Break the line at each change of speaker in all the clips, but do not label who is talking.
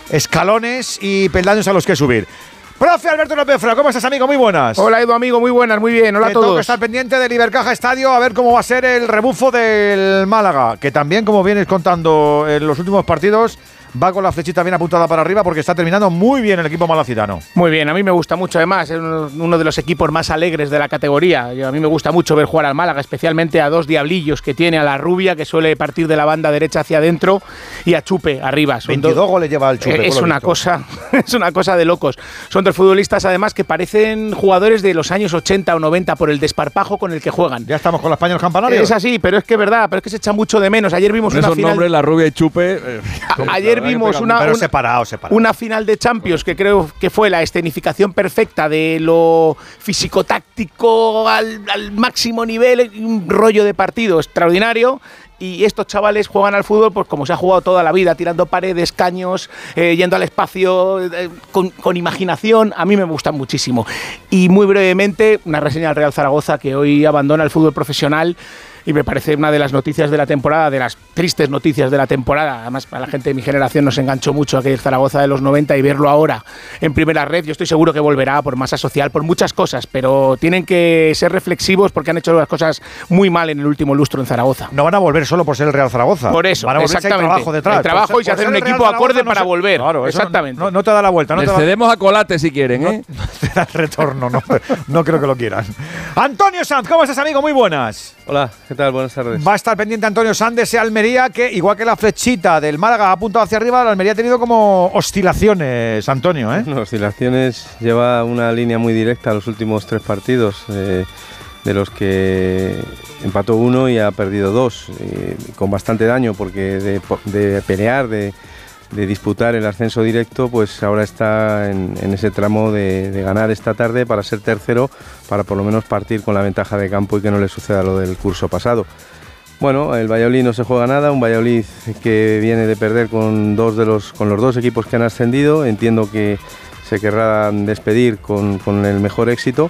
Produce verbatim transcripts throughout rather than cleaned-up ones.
escalones y peldaños a los que subir. Profe Alberto López Fra, ¿cómo estás, amigo? Muy buenas.
Hola, Edu, amigo, muy buenas, muy bien. Hola a todos.
Tengo que estar pendiente del Ibercaja Estadio a ver cómo va a ser el rebufo del Málaga, que también, como vienes contando en los últimos partidos, va con la flechita bien apuntada para arriba porque está terminando muy bien el equipo malacitano.
Muy bien, a mí me gusta mucho, además, es uno de los equipos más alegres de la categoría. A mí me gusta mucho ver jugar al Málaga, especialmente a dos diablillos que tiene, a la Rubia, que suele partir de la banda derecha hacia adentro, y a Chupe, arriba. Son
veintidós
dos,
goles lleva el Chupe.
Es una, cosa, es una cosa de locos. Son dos futbolistas, además, que parecen jugadores de los años ochenta o noventa por el desparpajo con el que juegan.
Ya estamos con la España en los campanarios.
Es así, pero es que es verdad, pero es que se echa mucho de menos. Ayer vimos
con
una
esos
final…
nombres, la Rubia y Chupe… Eh,
ayer vimos una…
Pero
una
separado, separado.
Una final de Champions que creo que fue la escenificación perfecta de lo físico-táctico al, al máximo nivel, un rollo de partido extraordinario. Y estos chavales juegan al fútbol pues como se ha jugado toda la vida, tirando paredes, caños, eh, yendo al espacio, eh, con, con imaginación. A mí me gustan muchísimo. Y muy brevemente, una reseña al Real Zaragoza, que hoy abandona el fútbol profesional. Y me parece una de las noticias de la temporada, de las tristes noticias de la temporada. Además, para la gente de mi generación nos enganchó mucho aquel Zaragoza de los noventa, y verlo ahora en primera red, yo estoy seguro que volverá por masa social, por muchas cosas, pero tienen que ser reflexivos porque han hecho las cosas muy mal en el último lustro en Zaragoza.
No van a volver solo por ser el Real Zaragoza.
Por eso,
van a volver
exactamente.
Si hay trabajo detrás.
El trabajo
por
y se hacer un equipo acorde no para se... volver.
Claro,
exactamente.
No, no, no te da la vuelta. No
Les
te da...
cedemos a Colate si quieren, ¿eh?
No te da el retorno, no, no creo que lo quieran. Antonio Sanz, ¿cómo estás, amigo? Muy buenas.
Hola, ¿qué tal? Buenas tardes.
Va a estar pendiente Antonio Sanz de ese Almería que, igual que la flechita del Málaga ha apuntado hacia arriba, el Almería ha tenido como oscilaciones, Antonio, ¿eh?
No, oscilaciones, lleva una línea muy directa a los últimos tres partidos, eh, de los que empató uno y ha perdido dos, eh, con bastante daño, porque de, de pelear, de, de disputar el ascenso directo, pues ahora está en, en ese tramo de, de ganar esta tarde para ser tercero, para por lo menos partir con la ventaja de campo y que no le suceda lo del curso pasado. Bueno, el Valladolid no se juega nada, un Valladolid que viene de perder con dos de los con los dos equipos que han ascendido. Entiendo que se querrán despedir con, con el mejor éxito.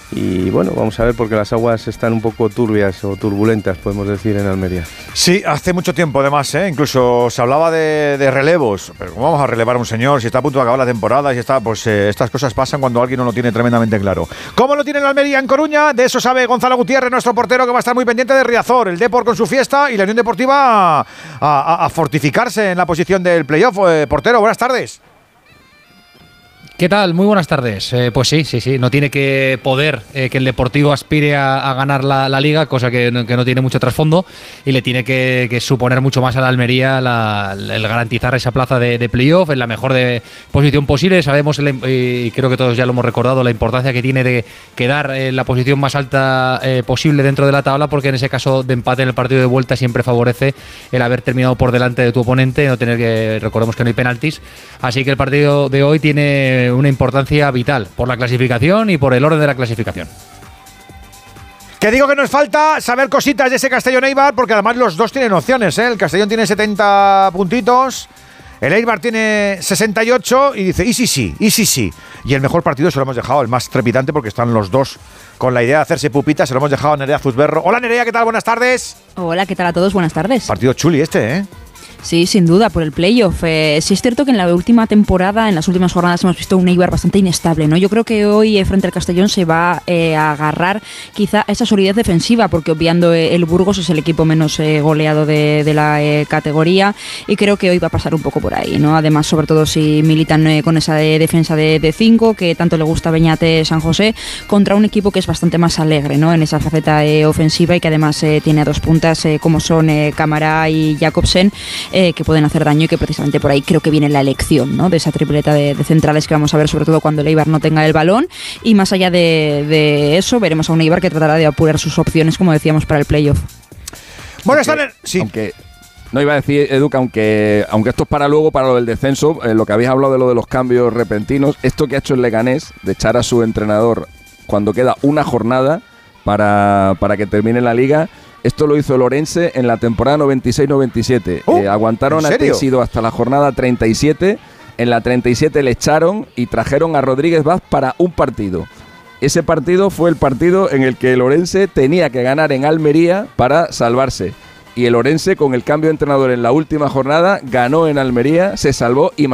Y bueno, vamos a ver, porque las aguas están un poco turbias o turbulentas, podemos decir, en Almería.
Sí, hace mucho tiempo además, ¿eh? Incluso se hablaba de, de relevos. Pero ¿cómo vamos a relevar a un señor si está a punto de acabar la temporada? Y está, pues eh, estas cosas pasan cuando alguien no lo tiene tremendamente claro. ¿Cómo lo tiene el Almería en Coruña? De eso sabe Gonzalo Gutiérrez, nuestro portero, que va a estar muy pendiente de Riazor, el Depor con su fiesta y la Unión Deportiva a, a, a fortificarse en la posición del playoff. Eh, portero, buenas tardes.
¿Qué tal? Muy buenas tardes. Eh, pues sí, sí, sí. No tiene que poder eh, que el Deportivo aspire a, a ganar la, la Liga, cosa que no, que no tiene mucho trasfondo, y le tiene que, que suponer mucho más a la Almería la, el garantizar esa plaza de, de playoff en la mejor de posición posible. Sabemos, y creo que todos ya lo hemos recordado, la importancia que tiene de quedar en la posición más alta eh, posible dentro de la tabla, porque en ese caso de empate en el partido de vuelta siempre favorece el haber terminado por delante de tu oponente, no tener que, recordemos que no hay penaltis. Así que el partido de hoy tiene una importancia vital por la clasificación y por el orden de la clasificación.
Que digo que nos falta saber cositas de ese Castellón Eibar, porque además los dos tienen opciones, ¿eh? El Castellón tiene setenta puntitos, el Eibar tiene sesenta y ocho y dice, y sí, sí, y sí, sí. Y el mejor partido se lo hemos dejado, el más trepidante, porque están los dos con la idea de hacerse pupitas, se lo hemos dejado a Nerea Zuzberro. Hola Nerea, ¿qué tal? Buenas tardes.
Hola, ¿qué tal a todos? Buenas tardes.
Partido chuli este, ¿eh?
Sí, sin duda, por el playoff. Eh, sí es cierto que en la última temporada, en las últimas jornadas, hemos visto un Eibar bastante inestable, ¿no? Yo creo que hoy, eh, frente al Castellón, se va eh, a agarrar quizá a esa solidez defensiva, porque obviando eh, el Burgos es el equipo menos eh, goleado de, de la eh, categoría, y creo que hoy va a pasar un poco por ahí, ¿no? Además, sobre todo si militan eh, con esa eh, defensa de cinco, que tanto le gusta a Beñate San José, contra un equipo que es bastante más alegre, ¿no? En esa faceta eh, ofensiva, y que además eh, tiene a dos puntas eh, como son eh, Camará y Jacobsen, Eh, que pueden hacer daño, y que precisamente por ahí creo que viene la elección, ¿no? De esa tripleta de, de centrales que vamos a ver, sobre todo cuando el Eibar no tenga el balón. Y más allá de, de eso, veremos a un Eibar que tratará de apurar sus opciones, como decíamos, para el playoff.
Bueno, están en... Sí.
Aunque, no iba a decir, Edu, que aunque, aunque esto es para luego, para lo del descenso, eh, lo que habéis hablado de lo de los cambios repentinos, esto que ha hecho el Leganés, de echar a su entrenador cuando queda una jornada para, para que termine la Liga. Esto lo hizo el Orense en la temporada noventa y seis noventa y siete.
Oh,
eh, aguantaron a Teixido hasta la jornada treinta y siete. En la treinta y siete le echaron y trajeron a Rodríguez Vaz para un partido. Ese partido fue el partido en el que el Orense tenía que ganar en Almería para salvarse. Y el Orense, con el cambio de entrenador en la última jornada, ganó en Almería, se salvó y